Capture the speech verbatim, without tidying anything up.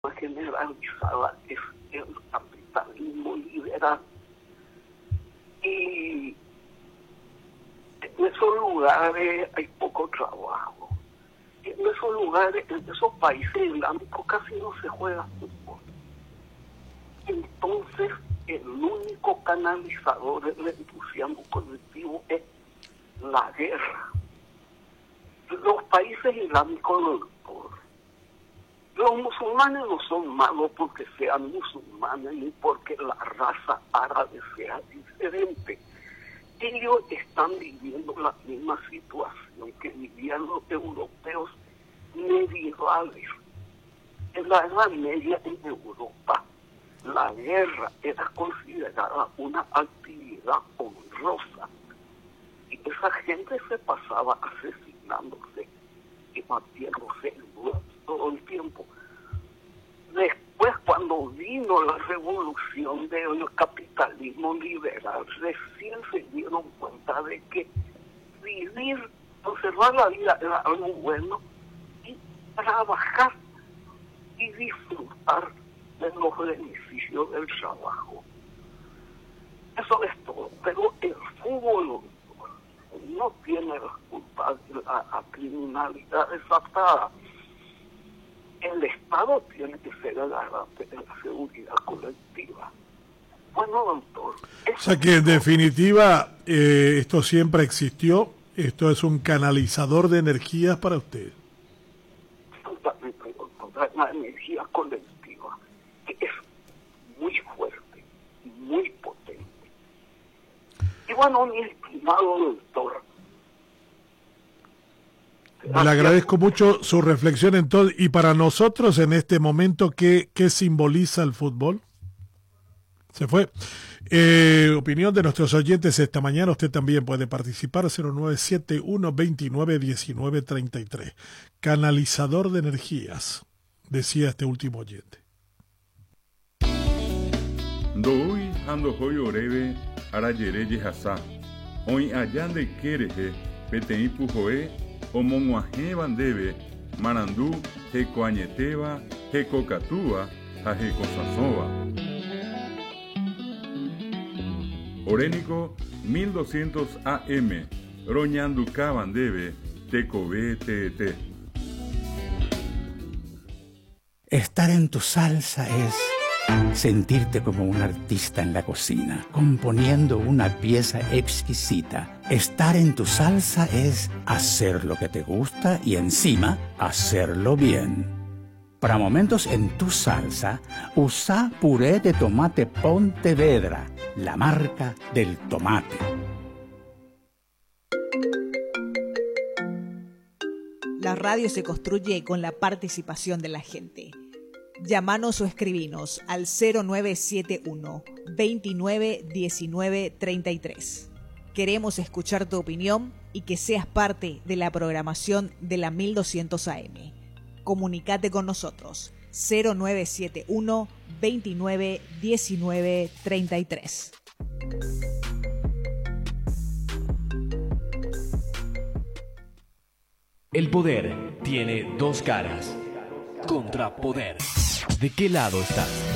generalizada es el capitalismo liberal. Y en esos lugares hay poco trabajo. En esos lugares, en esos países islámicos casi no se juega fútbol. Entonces, el único canalizador del entusiasmo colectivo es la guerra. Los países islámicos, los musulmanes no son malos porque sean musulmanes ni porque la raza árabe sea diferente. Ellos están viviendo la misma situación que vivían los europeos medievales. En la Edad Media en Europa, la guerra era considerada una actividad honrosa y esa gente se pasaba asesinándose y matiéndose todo el tiempo. Después, cuando vino la revolución del capitalismo liberal, recién se dieron cuenta de que vivir, conservar la vida era algo bueno y trabajar y disfrutar de los beneficios del trabajo. Eso es todo. Pero el fútbol no tiene la culpa de la, la criminalidad desatada. El Estado tiene que ser el garante de la seguridad colectiva. Bueno, doctor. O sea que en definitiva eh, esto siempre existió, esto es un canalizador de energías para usted. Totalmente, doctor, la energía colectiva que es muy fuerte, muy potente. Y bueno, mi estimado doctor, le agradezco mucho su reflexión entonces. Y para nosotros en este momento, ¿qué, qué simboliza el fútbol? Se fue. Eh, opinión de nuestros oyentes esta mañana. Usted también puede participar. cero nueve siete uno, veintinueve, diecinueve, treinta y tres. Canalizador de energías, decía este último oyente. Ndoi ando hoy oreve arayere yehasa. Hoy allande quereje petei pujoe omonguaje bandebe marandú hecoañeteva hecocatúa ha hecosasova. Orénico mil doscientos A M roñanduca bandebe tecove tete. Estar en tu salsa es sentirte como un artista en la cocina, componiendo una pieza exquisita. Estar en tu salsa es hacer lo que te gusta y encima hacerlo bien. Para momentos en tu salsa, usa puré de tomate Pontevedra, la marca del tomate. La radio se construye con la participación de la gente. Llámanos o escribinos al cero nueve siete uno, veintinueve, diecinueve, treinta y tres. Queremos escuchar tu opinión y que seas parte de la programación de la mil doscientos A M. Comunicate con nosotros cero nueve siete uno, veintinueve, diecinueve, treinta y tres. El poder tiene dos caras. Contrapoder. ¿De qué lado estás?